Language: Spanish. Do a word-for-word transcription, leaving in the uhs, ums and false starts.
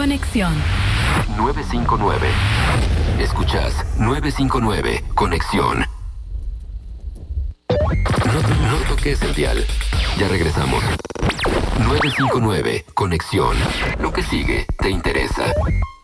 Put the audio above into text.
Conexión. nueve cinco nueve. Escuchas nueve cinco nueve. Conexión. No, no toques el dial. Ya regresamos. nueve cinco nueve. Conexión. Lo que sigue te interesa.